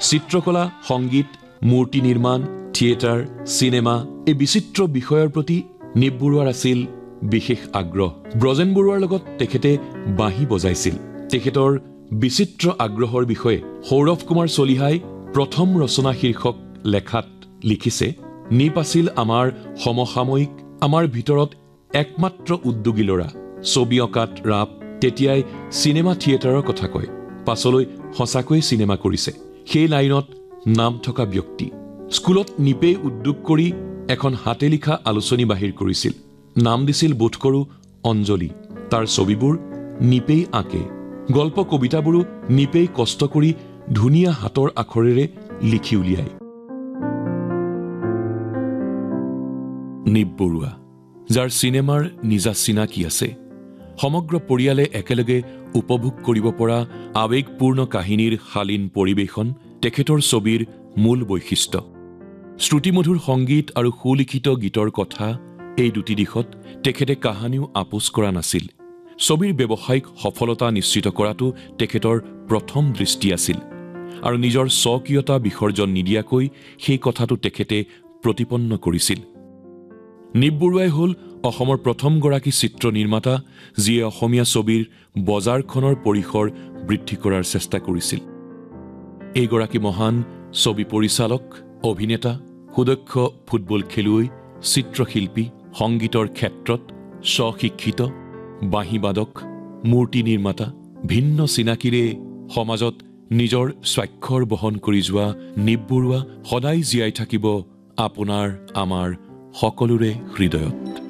চিত্ৰকলা, সংগীত, মূৰ্তি নিৰ্মাণ, থিয়েটাৰ, চিনেমা এই বিচিত্ৰ বিষয়ৰ প্ৰতি নিপ বৰুৱাৰ আছিল বিশেষ আগ্ৰহ। ব্ৰজেন বৰুৱাৰ লগত তেখেতে বাঁহী বজাইছিল। তেখেতৰ বিচিত্ৰ আগ্ৰহৰ বিষয়ে সৌৰভ কুমাৰ চলিহাই প্ৰথম ৰচনা শীৰ্ষক লেখাত লিখিছে, নিপ আছিল আমাৰ সমসাময়িক, আমাৰ ভিতৰত একমাত্ৰ উদ্যোগী ল'ৰা। ছবি অঁকাত ৰাপ, তেতিয়াই চিনেমা থিয়েটাৰৰ কথা কয়। পাছলৈ সঁচাকৈয়ে চিনেমা কৰিছে। সেই লাইনত নাম থকা ব্যক্তি। স্কুলত নিপেই উদ্যোগ কৰি এখন হাতে লিখা আলোচনী বাহিৰ কৰিছিল। নাম দিছিল বোধ কৰোঁ অঞ্জলি। তাৰ ছবিবোৰ নিপেই আঁকে। গল্প কবিতাবোৰো নিপেই কষ্ট কৰি ধুনীয়া হাতৰ আখৰেৰে লিখি উলিয়ায়। নিপ বৰুৱা, যাৰ চিনেমাৰ নিজা চিনাকি আছে। সমগ্ৰ পৰিয়ালে একেলগে উপভোগ কৰিব পৰা আৱেগপূৰ্ণ কাহিনীৰ শালীন পৰিৱেশন তেখেতৰ ছবিৰ মূল বৈশিষ্ট্য। শ্ৰুতিমধুৰ সংগীত আৰু সুলিখিত গীতৰ কথা, এই দুটি দিশত তেখেতে কাহানিও আপোচ কৰা নাছিল। ছবিৰ ব্যৱসায়িক সফলতা নিশ্চিত কৰাটো তেখেতৰ প্ৰথম দৃষ্টি আছিল আৰু নিজৰ স্বকীয়তা বিসৰ্জন নিদিয়াকৈ সেই কথাটো তেখেতে প্ৰতিপন্ন কৰিছিল। নিপ বৰুৱাই হ'ল অসমৰ প্ৰথমগৰাকী চিত্ৰ নিৰ্মাতা, যিয়ে অসমীয়া ছবিৰ বজাৰখনৰ পৰিসৰ বৃদ্ধি কৰাৰ চেষ্টা কৰিছিল। এইগৰাকী মহান ছবি পৰিচালক, অভিনেতা, সুদক্ষ ফুটবল খেলুৱৈ, চিত্ৰশিল্পী, সংগীতৰ ক্ষেত্ৰত স্বশিক্ষিত, বাঁহীবাদক, মূৰ্তি নিৰ্মাতা, ভিন্ন চিনাকিৰে সমাজত নিজৰ স্বাক্ষৰ বহন কৰি যোৱা নিপ বৰুৱা সদায় জীয়াই থাকিব আপোনাৰ আমাৰ সকলোৰে হৃদয়ত।